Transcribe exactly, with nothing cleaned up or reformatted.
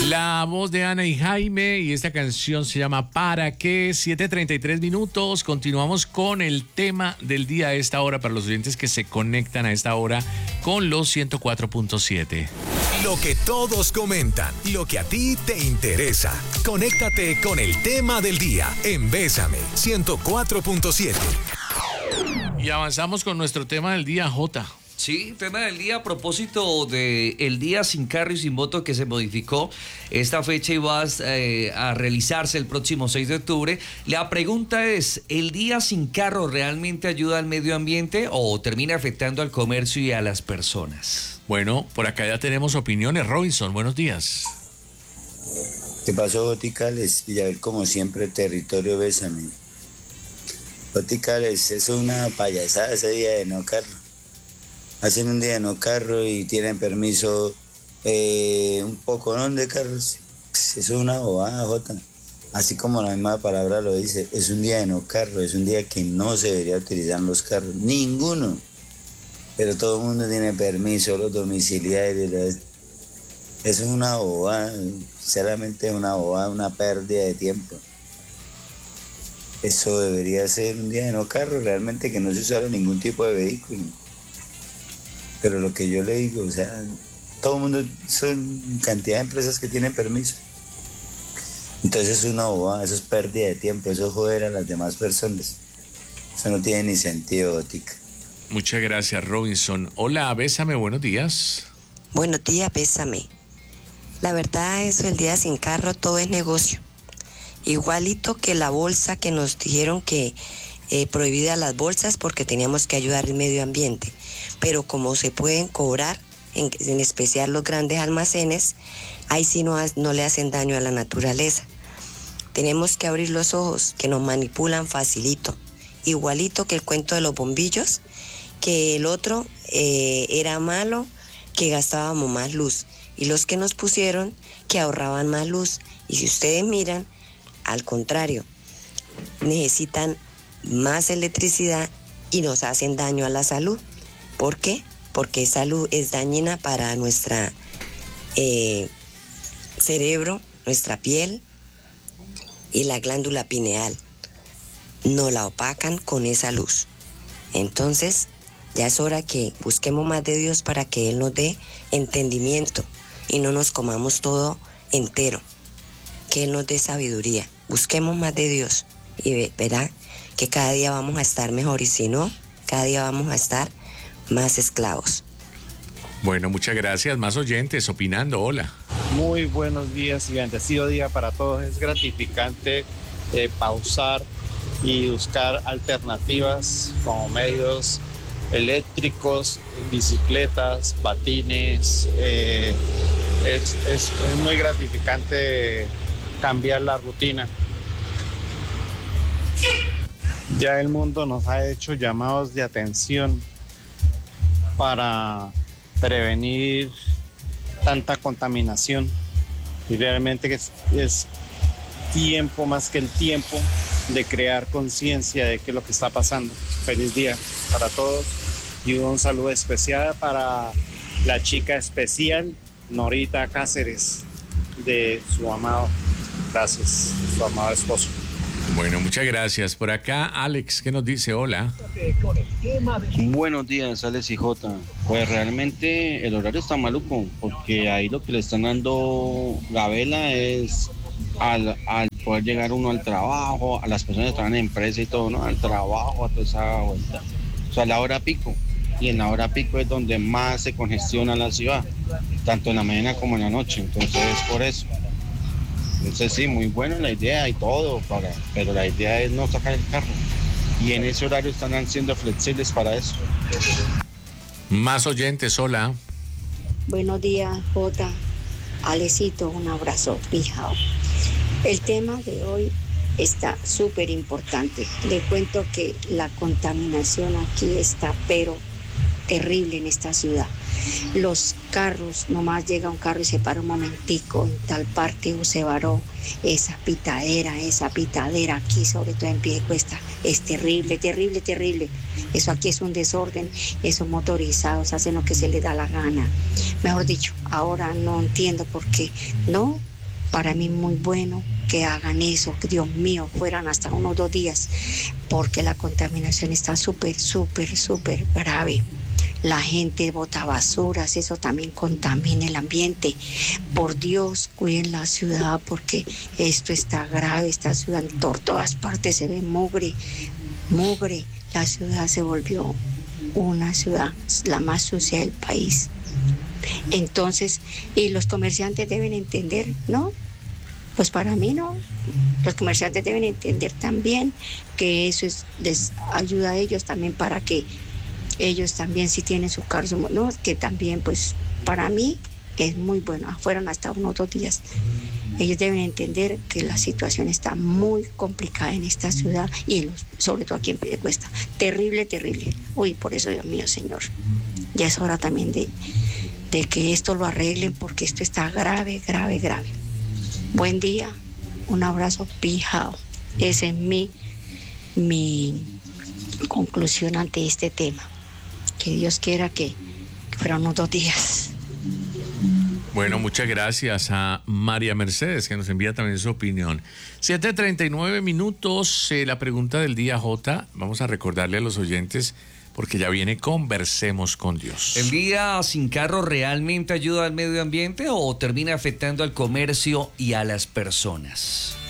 La voz de Ana y Jaime, y esta canción se llama ¿Para qué? siete treinta y tres minutos. Continuamos con el tema del día a esta hora para los oyentes que se conectan a esta hora con los ciento cuatro punto siete. Lo que todos comentan, lo que a ti te interesa. Conéctate con el tema del día en Bésame ciento cuatro punto siete. Y avanzamos con nuestro tema del día, Jota. Sí, tema del día a propósito de el día sin carro y sin moto que se modificó. Esta fecha iba eh, a realizarse el próximo seis de octubre. La pregunta es, ¿el día sin carro realmente ayuda al medio ambiente o termina afectando al comercio y a las personas? Bueno, por acá ya tenemos opiniones. Robinson, buenos días. ¿Qué pasó, Boticales? Villaverde, como siempre, territorio Bésame. Boticales, eso es una payasada ese día de no carro. Hacen un día de no carro y tienen permiso eh, un poco, ¿no? De carros. Eso es una bobada, Jota. Así como la misma palabra lo dice, es un día de no carro, es un día que no se debería utilizar los carros, ninguno. Pero todo el mundo tiene permiso, los domiciliarios. Eso es una bobada, sinceramente es una bobada, una pérdida de tiempo. Eso debería ser un día de no carro, realmente que no se usara ningún tipo de vehículo. Pero lo que yo le digo, o sea, todo el mundo, son cantidad de empresas que tienen permiso. Entonces es una bobada, eso es pérdida de tiempo, eso es joder a las demás personas. Eso no tiene ni sentido, Botica. Muchas gracias, Robinson. Hola, Bésame, buenos días. Buenos días, Bésame. La verdad es el día sin carro, todo es negocio. Igualito que la bolsa que nos dijeron que eh, prohibida las bolsas porque teníamos que ayudar al medio ambiente. Pero como se pueden cobrar, en, en especial los grandes almacenes, ahí sí no, no le hacen daño a la naturaleza. Tenemos que abrir los ojos, que nos manipulan facilito. Igualito que el cuento de los bombillos, que el otro eh, era malo, que gastábamos más luz. Y los que nos pusieron, que ahorraban más luz. Y si ustedes miran, al contrario, necesitan más electricidad y nos hacen daño a la salud. ¿Por qué? Porque esa luz es dañina para nuestro eh, cerebro, nuestra piel y la glándula pineal. No la opacan con esa luz. Entonces, ya es hora que busquemos más de Dios para que Él nos dé entendimiento y no nos comamos todo entero. Que Él nos dé sabiduría. Busquemos más de Dios y verá que cada día vamos a estar mejor y si no, cada día vamos a estar más esclavos. Bueno, muchas gracias. Más oyentes opinando. Hola. Muy buenos días y bendecido día para todos. Es gratificante eh, pausar y buscar alternativas como medios eléctricos, bicicletas, patines. Eh, es, es, es muy gratificante cambiar la rutina. Ya el mundo nos ha hecho llamados de atención para prevenir tanta contaminación y realmente es, es tiempo más que el tiempo de crear conciencia de qué es lo que está pasando. Feliz día para todos y un saludo especial para la chica especial Norita Cáceres de su amado, gracias, su amado esposo. Bueno, muchas gracias. Por acá, Alex, ¿qué nos dice? Hola. Buenos días, Alex y Jota. Pues realmente el horario está maluco, porque ahí lo que le están dando la vela es al, al poder llegar uno al trabajo, a las personas que trabajan en empresa y todo, ¿no? Al trabajo, a toda esa vuelta. O sea, la hora pico. Y en la hora pico es donde más se congestiona la ciudad, tanto en la mañana como en la noche. Entonces, es por eso. Entonces sí, muy buena la idea y todo, para, pero la idea es no sacar el carro. Y en ese horario están siendo flexibles para eso. Más oyentes, hola. Buenos días, Jota. Alecito, un abrazo, fijao. El tema de hoy está súper importante. Le cuento que la contaminación aquí está, pero terrible en esta ciudad. Los carros, nomás llega un carro y se para un momentico en tal parte o se varó. Esa pitadera, esa pitadera aquí, sobre todo en Piedecuesta, es terrible, terrible, terrible. Eso aquí es un desorden, esos motorizados hacen lo que se les da la gana. Mejor dicho, ahora no entiendo por qué. No, para mí muy bueno que hagan eso, que Dios mío, fueran hasta unos dos días, porque la contaminación está súper, súper, súper grave. La gente bota basuras, eso también contamina el ambiente. Por Dios, cuiden la ciudad porque esto está grave, esta ciudad por todas partes se ve mugre, mugre. La ciudad se volvió una ciudad la más sucia del país. Entonces, y los comerciantes deben entender, ¿no? Pues para mí no. Los comerciantes deben entender también que eso es, les ayuda a ellos también para que ellos también si tienen su carro, ¿no? Que también pues para mí es muy bueno. Fueron hasta unos dos días. Ellos deben entender que la situación está muy complicada en esta ciudad y los, sobre todo aquí en Piedecuesta. Terrible, terrible. Uy, por eso, Dios mío, Señor. Ya es hora también de, de que esto lo arreglen porque esto está grave, grave, grave. Buen día. Un abrazo pijao. Esa es mi, mi conclusión ante este tema. Que Dios quiera que, que fueran unos dos días. Bueno, muchas gracias a María Mercedes, que nos envía también su opinión. siete treinta y nueve minutos, eh, la pregunta del día, J. Vamos a recordarle a los oyentes, porque ya viene Conversemos con Dios. ¿El día sin carro realmente ayuda al medio ambiente o termina afectando al comercio y a las personas?